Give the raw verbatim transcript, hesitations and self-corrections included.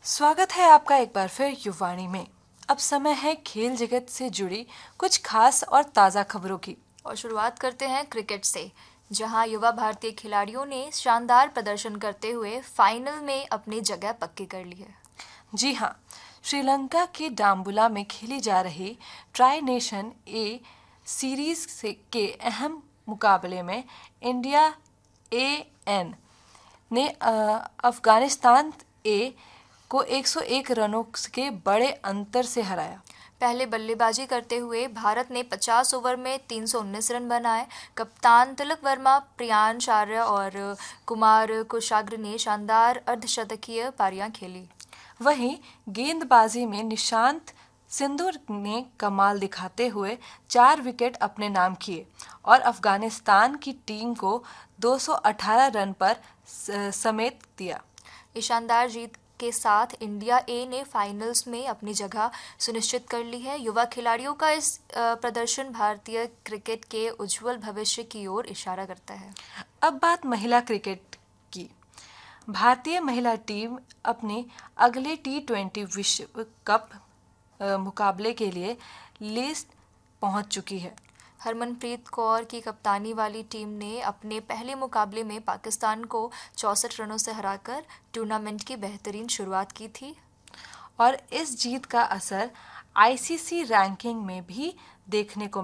स्वागत है आपका एक बार फिर युवाणी में। अब समय है खेल जगत से जुड़ी कुछ खास और ताज़ा खबरों की। और शुरुआत करते हैं क्रिकेट से, जहां युवा भारतीय खिलाड़ियों ने शानदार प्रदर्शन करते हुए फाइनल में अपनी जगह पक्की कर ली है। जी हाँ, श्रीलंका के डाम्बुला में खेली जा रही ट्राई नेशन ए सीरीज से के अहम मुकाबले में इंडिया ए एन ने अ, अफगानिस्तान ए को एक सौ एक रनों के बड़े अंतर से हराया। पहले बल्लेबाजी करते हुए भारत ने पचास ओवर में तीन सौ उन्नीस रन बनाए। कप्तान तिलक वर्मा, प्रियांश आर्य और कुमार कुशाग्र ने शानदार अर्धशतकीय पारियां खेली। वहीं गेंदबाजी में निशांत सिंधु ने कमाल दिखाते हुए चार विकेट अपने नाम किए और अफगानिस्तान की टीम को दो सौ अठारह रन पर समेट दिया। इस शानदार जीत के साथ इंडिया ए ने फाइनल्स में अपनी जगह सुनिश्चित कर ली है। युवा खिलाड़ियों का इस प्रदर्शन भारतीय क्रिकेट के उज्जवल भविष्य की ओर इशारा करता है। अब बात महिला क्रिकेट की। भारतीय महिला टीम अपने अगले टी ट्वेंटी विश्व कप मुकाबले के लिए लिस्ट पहुंच चुकी है। हरमनप्रीत कौर की कप्तानी वाली टीम ने अपने पहले मुकाबले में पाकिस्तान को चौसठ रनों से हराकर टूर्नामेंट की बेहतरीन शुरुआत की थी। और इस जीत का असर आईसीसी रैंकिंग में भी देखने को